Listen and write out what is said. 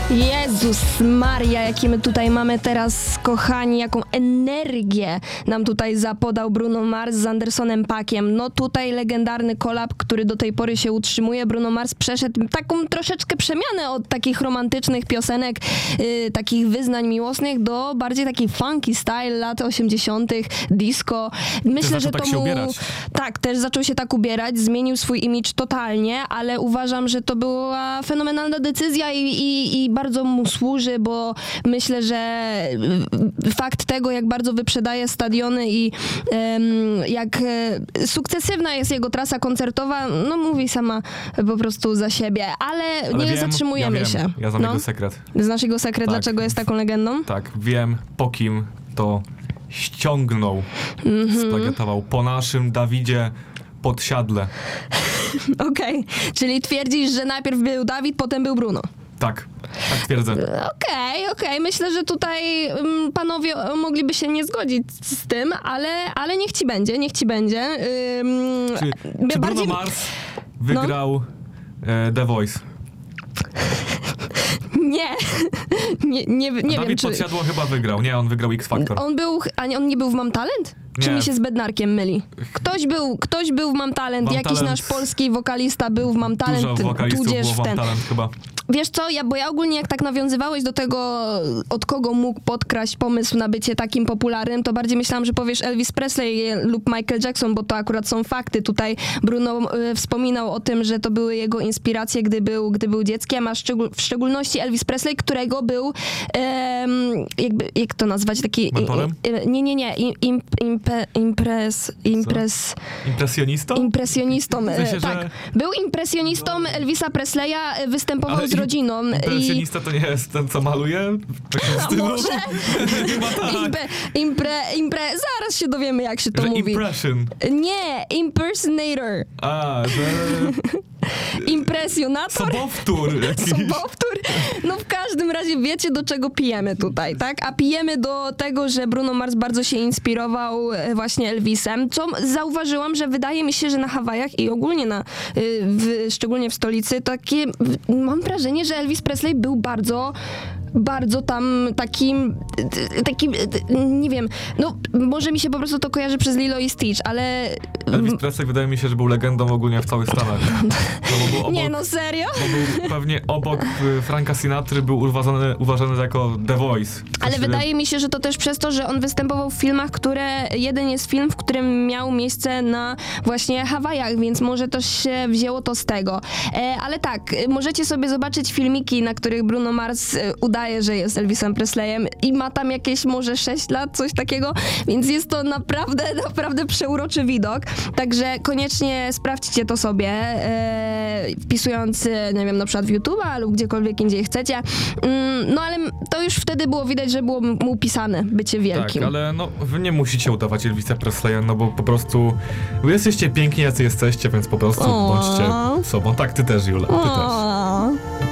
Jezus Maria, jakie my tutaj mamy teraz, kochani, jaką energię nam tutaj zapodał Bruno Mars z Andersonem Paakiem. No tutaj legendarny kolab, który do tej pory się utrzymuje. Bruno Mars przeszedł taką troszeczkę przemianę od takich romantycznych piosenek, takich wyznań miłosnych do bardziej taki funky style lat 80., disco. Myślę, że to tak się ubierać. Tak, też zaczął się tak ubierać, zmienił swój imidż totalnie, ale uważam, że to była fenomenalna decyzja i bardzo mu służy, bo myślę, że fakt tego, jak bardzo wyprzedaje stadiony i jak sukcesywna jest jego trasa koncertowa, no mówi sama po prostu za siebie, ale nie zatrzymujemy się. Ja znam jego sekret. Znasz jego sekret, tak. Dlaczego jest taką legendą? Tak, wiem po kim to ściągnął, splagatował. Po naszym Dawidzie Podsiadle. Okej, czyli twierdzisz, że najpierw był Dawid, potem był Bruno. Tak twierdzę. Okej. Myślę, że tutaj panowie mogliby się nie zgodzić z tym, ale niech ci będzie. Czy Bruno Mars wygrał The Voice? Nie wiem, Dawid Podsiadło chyba wygrał. Nie, on wygrał X Factor. On nie był w Mam Talent? Czy mi się z Bednarkiem myli? Ktoś był w Mam Talent, jakiś nasz polski wokalista był w Mam Talent, dużo wokalistów tudzież było w Mam Talent chyba. Wiesz co, bo ja ogólnie jak tak nawiązywałeś do tego, od kogo mógł podkraść pomysł na bycie takim popularnym, to bardziej myślałam, że powiesz Elvis Presley lub Michael Jackson, bo to akurat są fakty. Tutaj Bruno wspominał o tym, że to były jego inspiracje, gdy był dzieckiem, a w szczególności Elvis Presley, którego był jak to nazwać? Taki... Mentorem? Nie. Impresjonistą? Impresjonistą, w sensie, tak. że... Był impresjonistą Elvisa Presleya, występował z rodziną. Impresjonista to nie jest ten, co maluje? W takim stylu? Może? Zaraz się dowiemy, jak się to że mówi. Impression. Nie, impersonator. Impresjonator? Sobowtór. Sobowtór? No w każdym razie wiecie, do czego pijemy tutaj, tak? A pijemy do tego, że Bruno Mars bardzo się inspirował właśnie Elvisem, co zauważyłam, że wydaje mi się, że na Hawajach i ogólnie szczególnie w stolicy, mam wrażenie, że Elvis Presley był bardzo tam takim, nie wiem, no może mi się po prostu to kojarzy przez Lilo i Stitch, ale... Elvis Presley wydaje mi się, że był legendą ogólnie w całych Stanach. Nie, no serio? Bo był pewnie obok Franka Sinatry, był uważany jako The Voice. Ale wydaje mi się, że to też przez to, że on występował w filmach, jeden jest film, w którym miał miejsce na właśnie Hawajach, więc może też się wzięło to z tego. Ale tak, możecie sobie zobaczyć filmiki, na których Bruno Mars udaje, że jest Elvisem Presleyem i ma tam jakieś może 6 lat, coś takiego, więc jest to naprawdę przeuroczy widok. Także koniecznie sprawdźcie to sobie, wpisując, nie wiem, na przykład w YouTube'a lub gdziekolwiek indziej chcecie. No ale to już wtedy było widać, że było mu pisane bycie wielkim. Tak, ale no wy nie musicie udawać Elvisa Presleya, no bo po prostu wy jesteście piękni, jacy jesteście, więc po prostu bądźcie sobą. Tak, ty też, Jula, ty też.